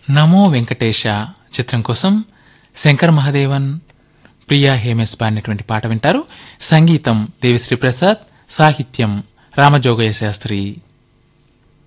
నమో వెంకటేశ చిత్రం కోసం శంకర్ మహాదేవన్, ప్రియా హేమేస్ పాడినటువంటి పాట వింటారు. సంగీతం దేవిశ్రీ ప్రసాద్, సాహిత్యం రామజోగయ్య శాస్త్రి.